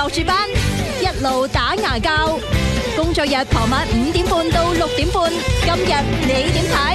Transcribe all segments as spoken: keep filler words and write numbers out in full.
住班一路打牙膠，工作日傍晚五點半到六點半，今日你點睇？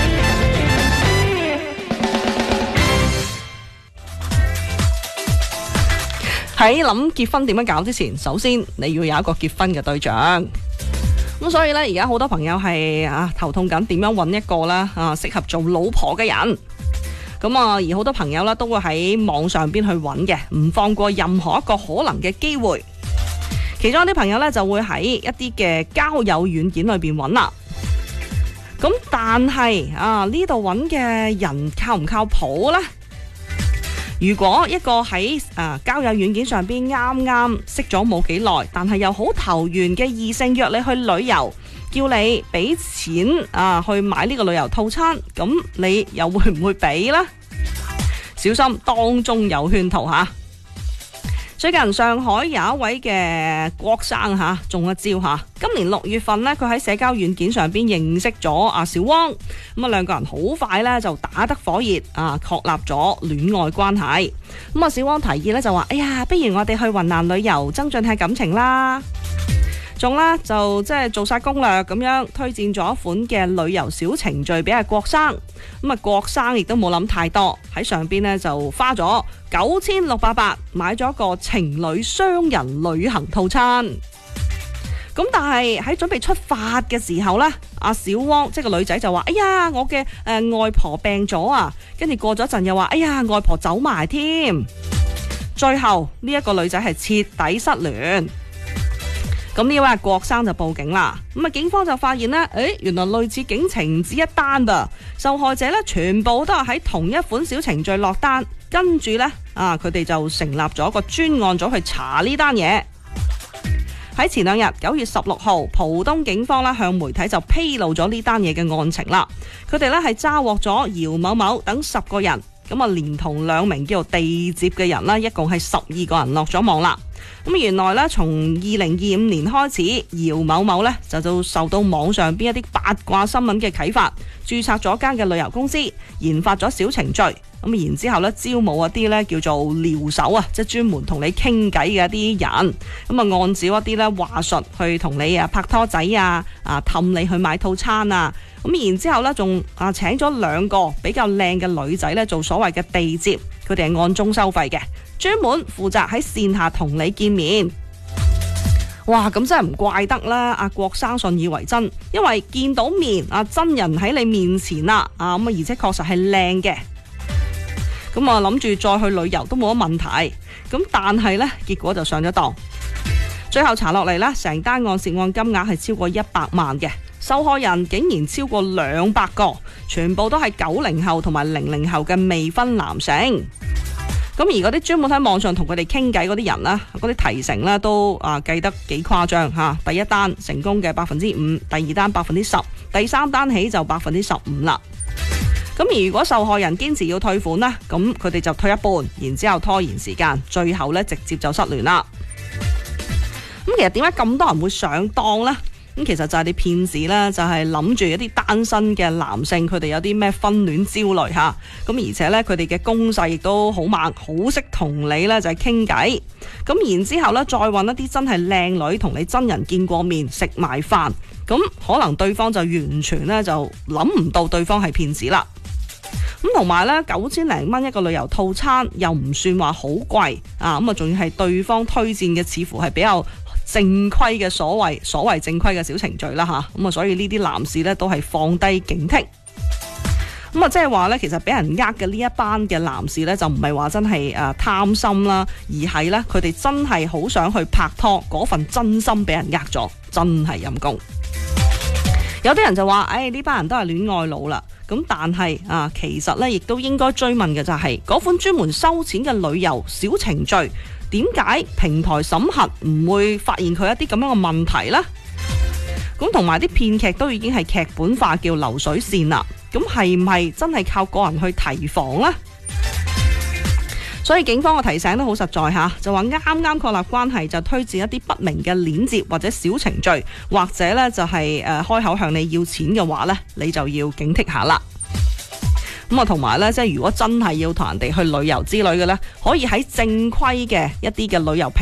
喺諗結婚點樣搞之前，首先你要有一個結婚嘅對象。咁所以呢，而家好多朋友係啊頭痛緊，點樣揾一個啦啊適合做老婆嘅人。咁啊，而好多朋友呢都會喺網上邊去揾嘅，唔放過任何一個可能嘅機會。其中一啲朋友呢就會喺一啲嘅交友軟件裏邊揾啦。咁但係啊呢度揾嘅人靠唔靠譜呢？如果一個喺啊交友軟件上邊啱啱識咗冇幾耐，但係又好投緣嘅異性約你去旅遊，叫你俾錢啊去買呢個旅遊套餐，咁你又會唔會俾呢？小心當中有圈套吓！最近上海有一位嘅郭生吓中一招吓，今年六月份呢，佢喺社交軟件上邊認識咗阿小汪，咁啊兩個人好快呢就打得火熱啊，確立咗戀愛關係。咁啊小汪提議呢就話：哎呀，不如我哋去雲南旅遊，增進下感情啦。仲啦就即係做晒攻略咁樣推薦咗一款嘅旅遊小程序俾阿郭生。咁啊郭生亦都冇諗太多，喺上邊呢就花咗九千六百八買咗個情侶雙人旅行套餐。咁但係喺準備出發嘅時候呢，阿小汪即係個女仔就話：哎呀，我嘅誒、呃、外婆病咗啊！跟住過咗一陣又話：哎呀，外婆走埋添。最後呢一個女仔係徹底失聯。咁呢位郭生就報警啦，咁啊警方就發現呢，誒原來類似警情唔止一單噃，受害者呢全部都係喺同一款小程序落單，跟住呢，啊佢哋就成立咗一個專案組去查呢單嘢。喺前兩日九月十六號，浦東警方呢向媒體就披露咗呢單嘢嘅案情啦，佢哋呢係抓獲咗姚某某等十個人，咁啊連同兩名叫做地接嘅人啦，一共係十二個人落咗網啦。咁原來咧，從二零二五年開始，姚某某咧就就受到網上邊一啲八卦新聞嘅啟發，註冊咗間嘅旅遊公司，研發咗小程序。咁然之後咧，招募一啲咧叫做撩手啊，即係專門同你傾偈嘅一啲人。咁啊，按照一啲咧話術去同你啊拍拖仔啊，啊氹你去買套餐啊。咁然之後咧，仲啊請咗兩個比較靚嘅女仔咧做所謂嘅地接，佢哋係按鐘收費嘅。專門負責喺線下同你見面。哇，咁真係唔怪得啦！阿郭生信以為真，因為見到面啊真人喺你面前啦，啊咁啊，而且確實係靚嘅。咁啊諗住再去旅遊都冇乜問題。咁但係呢，結果就上咗當。最後查落嚟呢，成單案涉案金額係超過一百萬嘅，受害人竟然超過兩百個，全部都係九零後同埋零零後嘅未婚男性。咁而嗰啲專門喺網上同佢哋傾偈嗰啲人呢，嗰啲提成呢都啊計得幾誇張吓。第一單成功嘅百分之五，第二單百分之十，第三單起就百分之十五啦。咁而如果受害人堅持要退款呢，咁佢哋就退一半，然之後拖延時間，最後呢直接就失聯啦。咁其實點解咁多人會上當呢？咁其實就係啲騙子啦，就係諗住一啲單身嘅男性，佢哋有啲咩婚戀焦慮吓，咁而且呢，佢哋嘅攻勢亦都好猛，好識同你呢就係傾偈，咁然之後呢再揾一啲真係靚女同你真人見過面食埋飯，咁可能對方就完全呢就諗唔到對方係騙子啦。咁同埋呢，九千零蚊一個旅遊套餐又唔算話好貴啊，咁啊仲要係對方推薦嘅，似乎係比較正規嘅所謂所謂正規嘅小程序啦吓，咁啊所以呢啲男士呢都係放低警惕。咁啊即係話呢，其實俾人呃嘅呢一班嘅男士呢，就唔係話真係誒貪心啦，而係呢，佢哋真係好想去拍拖，嗰份真心俾人呃咗，真係陰公。有啲人就話：誒呢班人都係戀愛腦啦。咁但係啊，其實呢亦都應該追問嘅就係嗰款專門收錢嘅旅遊小程序，點解平台審核唔會發現佢一啲咁樣嘅問題呢？咁同埋啲騙劇都已經係劇本化，叫流水線啦。咁係唔係真係靠個人去提防呢？所以警方嘅提醒都好實在吓，就話啱啱確立關係就推薦一啲不明嘅鏈接或者小程序，或者呢就係誒開口向你要錢嘅話呢，你就要警惕下啦。咁啊，同埋呢，即係如果真係要同人哋去旅遊之類嘅呢，可以喺正規嘅一啲嘅旅遊平